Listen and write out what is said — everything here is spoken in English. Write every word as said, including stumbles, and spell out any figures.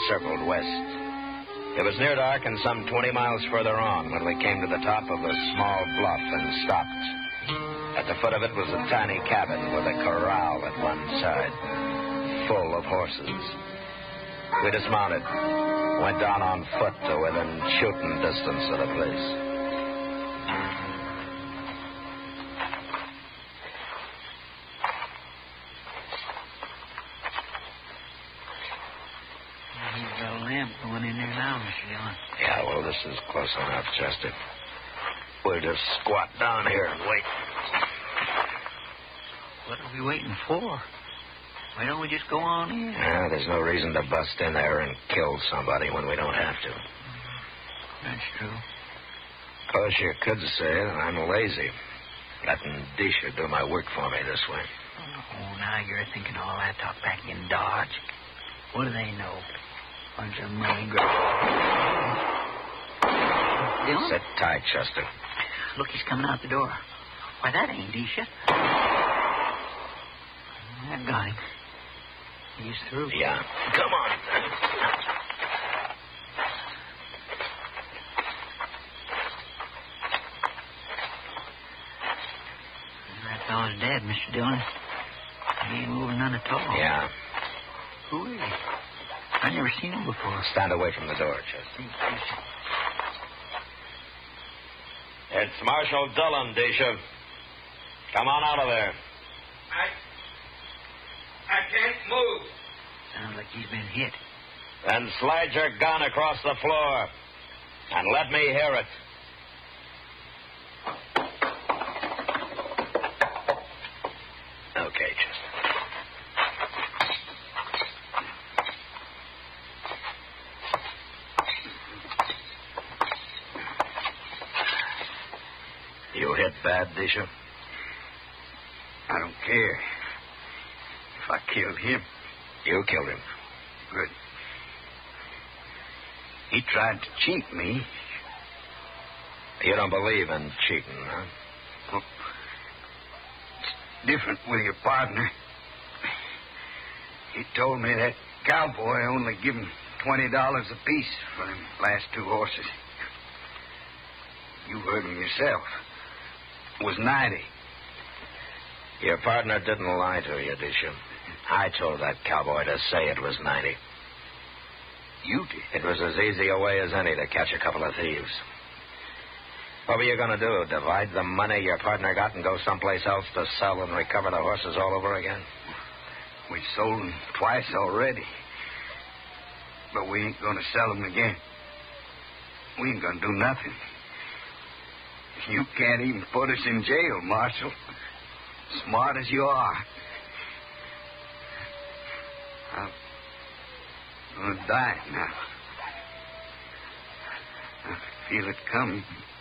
circled west. It was near dark and some twenty miles further on when we came to the top of a small bluff and stopped. At the foot of it was a tiny cabin with a corral at one side, full of horses. We dismounted, went down on foot to within shooting distance of the place. He's got a lamp going in there now, Mister Dillon. Yeah, well, this is close enough, Chester. We'll just squat down here and wait. What are we waiting for? Why don't we just go on in? Yeah, there's no reason to bust in there and kill somebody when we don't have to. That's true. Of course, you could say that I'm lazy, letting Disha do my work for me this way. Oh, now you're thinking all that talk back in Dodge. What do they know? Bunch of money grabbers. Dillon? Sit tight, Chester. Look, he's coming out the door. Why, that ain't Disha. I've got him. He's through. Yeah. Come on. That fellow's dead, Mister Dillon. He ain't moving none at all. Yeah. Who is he? I never seen him before. Stand away from the door, Chester. It's Marshal Dillon, Disha. Come on out of there. I... I can't move. Sounds like he's been hit. Then slide your gun across the floor and let me hear it. Okay, Chester. You hit bad, Disha? I don't care. If I killed him. You killed him. Good. He tried to cheat me. You don't believe in cheating, huh? Well, it's different with your partner. He told me that cowboy only give him twenty dollars apiece for them last two horses. You heard him yourself. It was ninety. Your partner didn't lie to you, did you? I told that cowboy to say it was ninety. You did? It was as easy a way as any to catch a couple of thieves. What were you going to do, divide the money your partner got and go someplace else to sell and recover the horses all over again? We sold them twice already. But we ain't going to sell them again. We ain't going to do nothing. You can't even put us in jail, Marshal. Smart as you are. I'm going to die now. I feel it coming.